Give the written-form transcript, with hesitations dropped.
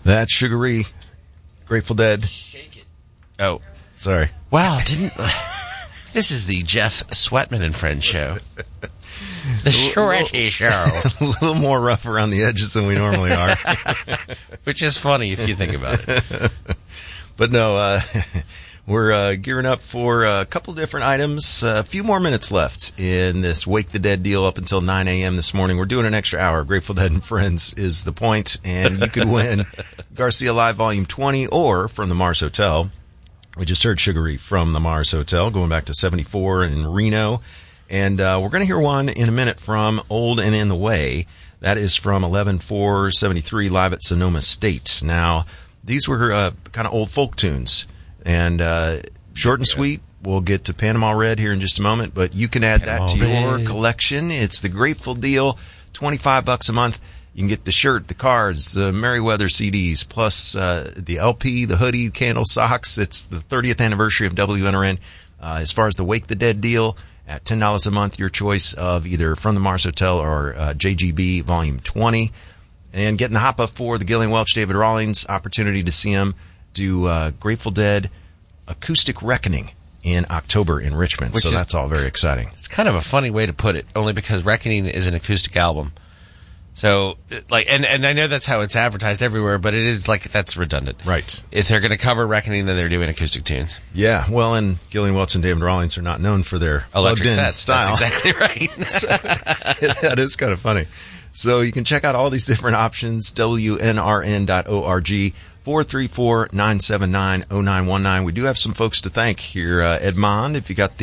That's Sugar-Ree, Grateful Dead. Shake it. Oh, sorry. Wow, this is the Jeff Sweatman and Friends show. The Shreddy Show. A little more rough around the edges than we normally are. Which is funny if you think about it. But no, we're gearing up for a couple different items. A few more minutes left in this Wake the Dead deal up until 9 a.m. this morning. We're doing an extra hour. Grateful Dead and Friends is the point. And you could win Garcia Live Volume 20 or from the Mars Hotel. We just heard Sugar-Ree from the Mars Hotel going back to 74 in Reno. And we're going to hear one in a minute from Old and in the Way. That is from 11/4/73 live at Sonoma State. Now, these were kind of old folk tunes. And short and sweet. We'll get to Panama Red here in just a moment. But you can add that to your collection. It's the Grateful deal, $25 a month. You can get the shirt, the cards, the Merriweather CDs, plus the LP, the hoodie, candle, socks. It's the 30th anniversary of WNRN. As far as the Wake the Dead deal, at $10 a month, your choice of either From the Mars Hotel or JGB Volume 20. And getting the hop up for the Gillian Welch, David Rawlings opportunity to see him do Grateful Dead Acoustic Reckoning in October in Richmond. So that's all very exciting. It's kind of a funny way to put it, only because Reckoning is an acoustic album. So, and I know that's how it's advertised everywhere, but it is that's redundant. Right. If they're going to cover Reckoning, then they're doing acoustic tunes. Yeah, well, and Gillian Welch and David Rawlings are not known for their electric sets style. That's exactly right. So, that is kind of funny. So you can check out all these different options, WNRN.org, 434-979-0919. We do have some folks to thank here. Ed Mond, if you got